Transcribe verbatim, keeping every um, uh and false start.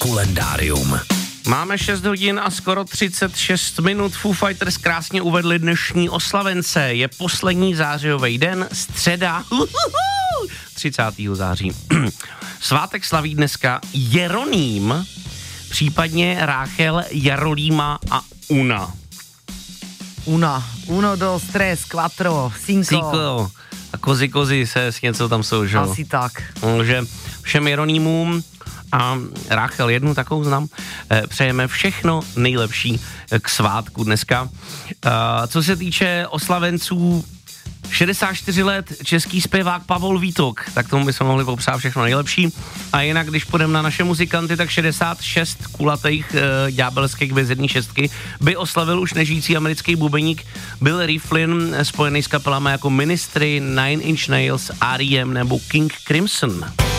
kalendárium. Máme šest hodin a skoro třicet šest minut. Foo Fighters krásně uvedli dnešní oslavence. Je poslední zářijový den, středa, třicátého září. Svátek slaví dneska Jeroným, případně Ráchel, Jarolíma a Una. Una, uno, dos, tres, quattro, cinco. Cinco. A kozy, kozy, se něco tam jsou, že? Asi tak. Takže všem Jeronýmům a Ráchel, jednu takovou znám, přejeme všechno nejlepší k svátku dneska. Co se týče oslavenců, šedesát čtyři let český zpěvák Pavol Vítok, tak tomu bychom mohli popřát všechno nejlepší. A jinak, když půjdeme na naše muzikanty, tak šedesát šest kulatých e, ďábelských bezjedný šestky by oslavil už nežijící americký bubeník Bill Rieflin, spojený s kapelami jako Ministry, Nine Inch Nails, R E M nebo King Crimson.